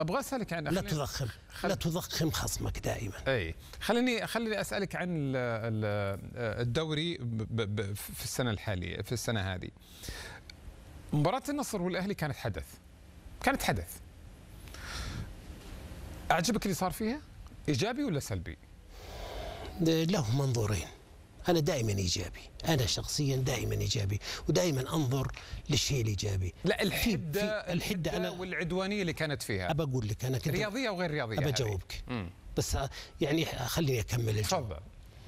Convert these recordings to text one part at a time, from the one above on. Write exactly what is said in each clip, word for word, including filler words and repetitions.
ابغى اسالك عن لا تضخم خل... لا تضخم خصمك دائما. اي خليني خليني اسالك عن الدوري في السنه الحاليه، في السنه هذه. مباراه النصر والاهلي كانت حدث، كانت حدث. اعجبك اللي صار فيها؟ ايجابي ولا سلبي؟ له منظورين. أنا دائما إيجابي، أنا شخصيا دائما إيجابي، ودائما أنظر للشيء الإيجابي. لا الحدة الحدة أنا والعدوانية اللي كانت فيها. أبى أقول لك أنا كنت رياضية وغير رياضية. أبى أجاوبك بس يعني خليني أكمل الجواب. تفضل.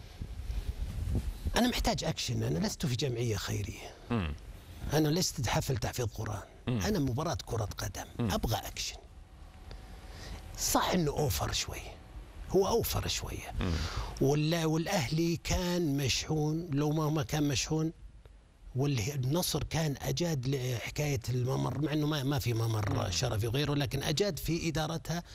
أنا محتاج أكشن، أنا لست في جمعية خيرية. مم. أنا لست حفل تحفيظ قرآن، مم. أنا مباراة كرة قدم، مم. أبغى أكشن. صح إنه أوفر شوي، هو أوفر شوية، ولا والأهلي كان مشحون. لو ما ما كان مشحون والنصر كان أجاد لحكاية الممر، مع أنه ما ما في ممر شرفي وغيره، لكن أجاد في إدارتها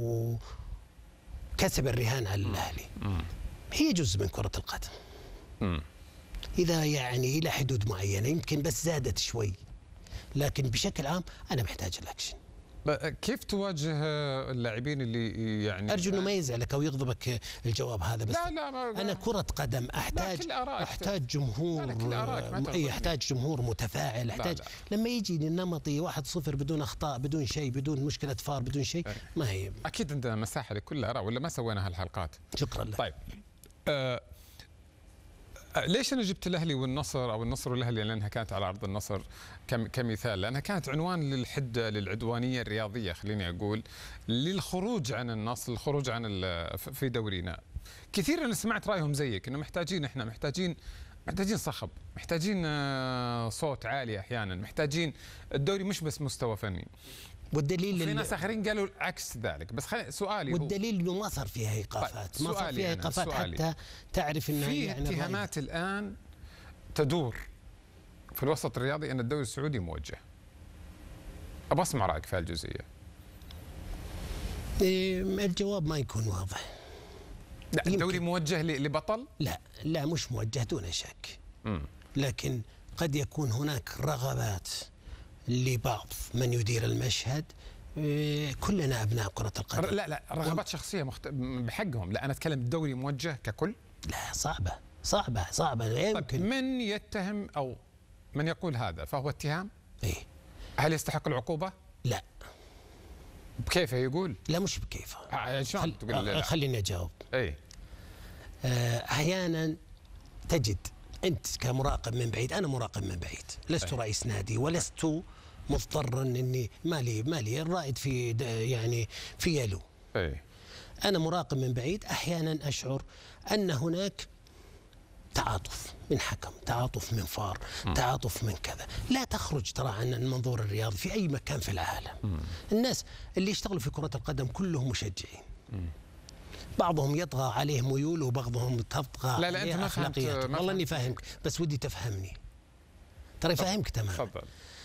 وكسب الرهان على الأهلي. هي جزء من كرة القدم إذا يعني إلى حدود معينة، يمكن بس زادت شوي، لكن بشكل عام أنا محتاج الأكشن. كيف تواجه اللاعبين اللي يعني ارجو انه ما يزعلك او يغضبك الجواب هذا، بس لا لا ما انا كرة قدم احتاج احتاج جمهور، اي احتاج جمهور متفاعل، احتاج لا لا. لما يجي النمطي واحد صفر بدون اخطاء، بدون شيء، بدون مشكلة فار، بدون شيء، ما هي اكيد عندنا مساحة لكل الاراء، ولا ما سوينا هالحلقات. شكرا لك. طيب آه ليش انا جبت الاهلي والنصر او النصر والاهلي؟ لانها كانت على ارض النصر كمثال، لانها كانت عنوان للحده، للعدوانيه الرياضيه، خليني اقول، للخروج عن النص، للخروج عن في دورينا. كثير انا سمعت رايهم زيك، انه محتاجين، احنا محتاجين محتاجين صخب، محتاجين صوت عالي، احيانا محتاجين الدوري مش بس مستوى فني. والدليل في ناس اخرين قالوا عكس ذلك، بس خلي سؤالي والدليل انه ما صار فيها ايقافات، ما صار فيها ايقافات حتى تعرف انها في يعني اتهامات الان تدور في الوسط الرياضي ان الدوري السعودي موجه. ابغى اسمع رايك في هالجزئيه. إيه الجواب ما يكون واضح. لا الدوري موجه لبطل؟ لا لا مش موجه دون شك. م. لكن قد يكون هناك رغبات لبعض من يدير المشهد. كلنا أبناء كرة القدم. لا لا رغبات و... شخصية مخت... بحقهم. لا أنا أتكلم الدوري موجه ككل. لا صعبة صعبة صعبة. يمكن طيب من يتهم أو من يقول هذا فهو اتهام؟ إيه. هل يستحق العقوبة؟ لا. بكيفه يقول؟ لا مش بكيفه. آه خل... تقول خليني أجاوب. إيه. أحيانا تجد أنت كمراقب من بعيد، أنا مراقب من بعيد، لست أيه. رئيس نادي ولست مضطرا اني مالي مالي الرائد في يعني في يلو. أيه. انا مراقب من بعيد، احيانا اشعر ان هناك تعاطف من حكم، تعاطف من فار، م. تعاطف من كذا. لا تخرج ترى عن المنظور الرياضي في اي مكان في العالم. م. الناس اللي يشتغلوا في كرة القدم كلهم مشجعين. م. بعضهم يطغى عليه ميول وبعضهم تطغى لا لا عليه اخلاقيات. والله اني فاهمك، بس ودي تفهمني. ترى فاهمك تمام. تفضل.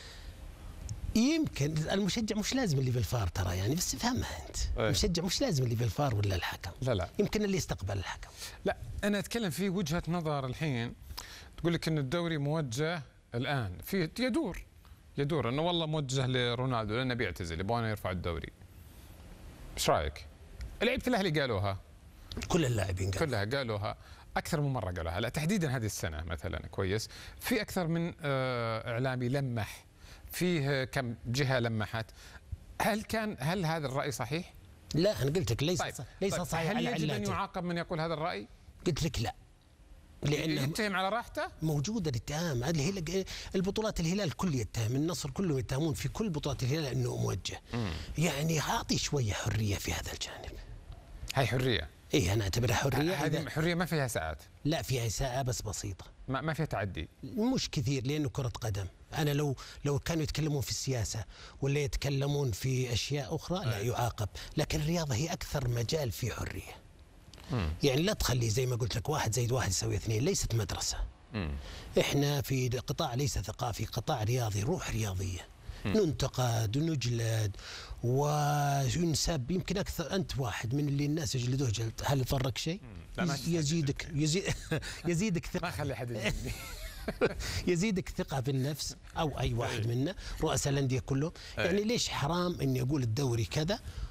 يمكن المشجع مش لازم اللي بالفار ترى، يعني بس فهمها انت. أيه. المشجع مش لازم اللي بالفار ولا الحكم. لا لا يمكن اللي يستقبل الحكم. لا انا اتكلم في وجهة نظر الحين تقول لك ان الدوري موجه الان في يدور يدور انه والله موجه لرونالدو لانه بيعتزل، يبغون يرفعوا الدوري. ايش رايك؟ لعيبه الاهلي قالوها، كل اللاعبين قالوها، كلها قالوها، اكثر من مره قالوها. لا تحديدا هذه السنه مثلا كويس، في اكثر من اعلامي لمح، فيه كم جهه لمحت. هل كان هل هذا الراي صحيح؟ لا انا قلت لك ليس طيب. صح. ليس طيب. صحيح. هل يجب ان يعاقب من يقول هذا الراي؟ قلت لك لا، لانه يتهم على راحته. موجود الاتهام. هذه البطولات الهلال الكل يتهم، النصر كلهم يتهمون في كل بطولات الهلال انه موجه. مم. يعني اعطي شويه حريه في هذا الجانب. هاي حريه. ايه انا اعتبرها حريه. هذه حريه ما فيها ساعات. لا فيها ساعه بس بسيطه. ما ما فيها تعدي. مش كثير لانه كره قدم. انا لو لو كانوا يتكلمون في السياسه ولا يتكلمون في اشياء اخرى لا يعاقب، لكن الرياضه هي اكثر مجال فيه حريه. مم. يعني لا تخلي زي ما قلت لك واحد زائد واحد يساوي اثنين، ليست مدرسه. مم. احنا في قطاع ليس ثقافي، قطاع رياضي، روح رياضيه. مم. ننتقد ونجلد وينسب. يمكن اكثر انت واحد من اللي الناس يجلدوه جلد، هل فرق شيء؟ يزيدك يزيد يزيدك ثقه. ما خلي حد يجلدني. يزيدك ثقة بالنفس، أو أي واحد منا رؤساء الأندية كلهم. يعني ليش حرام إني أقول الدوري كذا